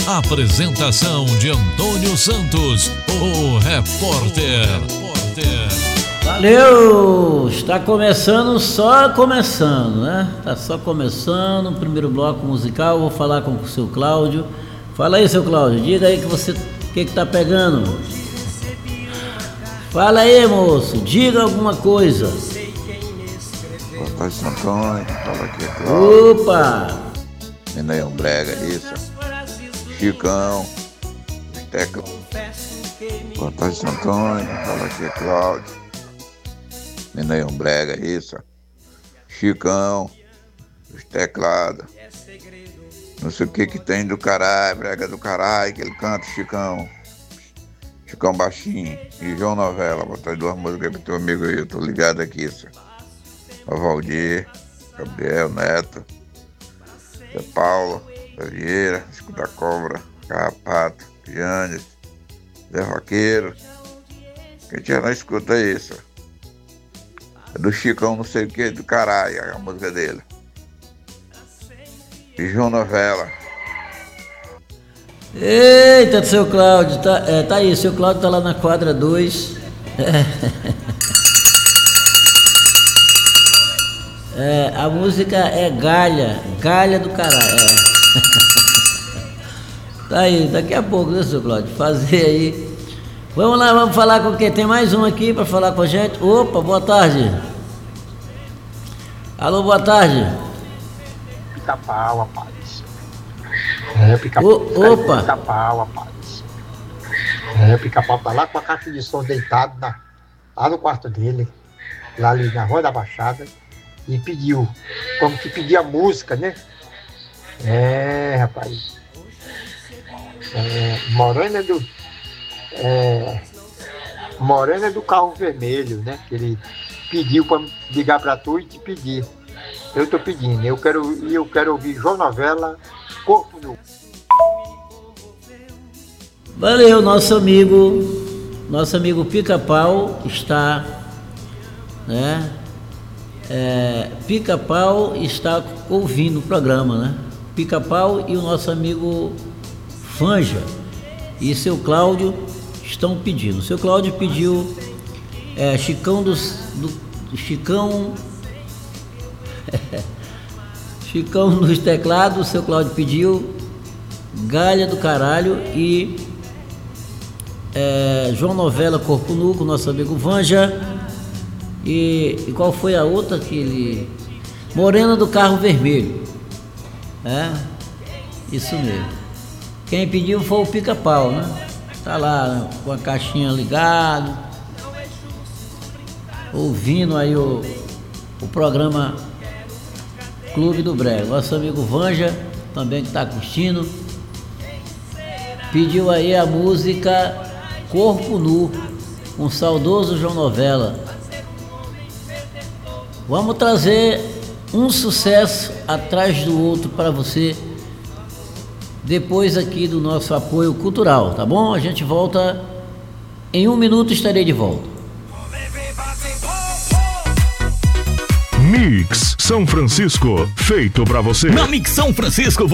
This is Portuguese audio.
Apresentação de Antônio Santos, o repórter. Valeu! Está começando, só começando, né? Tá só começando o primeiro bloco musical. Vou falar com o seu Cláudio. Fala aí, seu Cláudio, diga aí o que tá pegando. Fala aí, moço, diga alguma coisa. Boa tarde, Santo Antônio. Fala aqui, Cláudio. Opa! Neném Brega, isso. Chicão. Tecla. Boa tarde, Santo Antônio. Fala aqui, Cláudio. Neném Brega, isso. Chicão. Os teclados. Não sei o que tem do caralho, Brega do caralho, que ele canta, Chicão. Chicão baixinho. E João Novela. Botar 2 músicas pro teu amigo aí, eu tô ligado aqui, isso. O Valdir, Gabriel, Neto, Zé Paulo, Zé Vieira, Chico da Cobra, Carrapato, Giannis, Zé Vaqueiro. Quem tinha na escuta isso? É do Chicão, não sei o que, do caralho, a música dele. E João Novela. Eita, seu Cláudio, tá aí, seu Cláudio tá lá na quadra 2. A música é Galha do caralho. Tá aí, daqui a pouco, né, seu Cláudio? Fazer aí. Vamos lá, vamos falar com quem? Tem mais um aqui para falar com a gente. Opa, boa tarde. Alô, boa tarde. Pica-pau, rapaz. Opa. Pica-pau, rapaz. Pica-pau tá lá com a caixa de som deitado lá no quarto dele, lá ali na Rua da Baixada. E pediu, como que pedia música, né? Rapaz. Morena do Carro Vermelho, né? Que ele pediu para ligar para tu e te pedir. Eu tô pedindo, eu quero ouvir João Novela, Corpo Nu. Valeu, nosso amigo Pica-Pau está, né? Pica-Pau está ouvindo o programa, né? Pica-Pau e o nosso amigo Fanja e seu Cláudio estão pedindo. O seu Cláudio pediu Chicão Chicão Chicão nos teclados. O seu Cláudio pediu Galha do caralho e João Novela, Corpo Nu, com o nosso amigo Fanja. E qual foi a outra que ele... Morena do Carro Vermelho. Isso mesmo. Quem pediu foi o Pica-Pau, né? Tá lá com a caixinha ligado, ouvindo aí o programa Clube do Brega. Nosso amigo Vanja, também que tá curtindo, pediu aí a música Corpo Nu, com o saudoso João Novela. Vamos trazer um sucesso atrás do outro para você, depois aqui do nosso apoio cultural, tá bom? A gente volta, em 1 minuto estarei de volta. Mix São Francisco, feito para você. Na Mix São Francisco